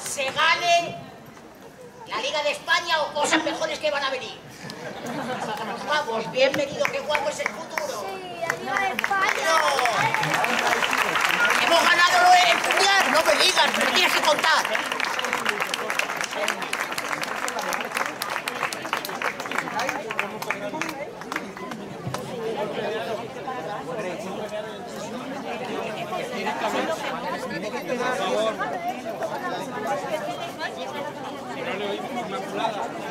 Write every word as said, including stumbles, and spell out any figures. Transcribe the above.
se gane la Liga de España o cosas mejores que van a venir. Vamos, bienvenido, qué guapo es el futuro. Sí, la Liga de España. Hemos ganado lo de estudiar, no me digas, me tienes que contar. Por favor.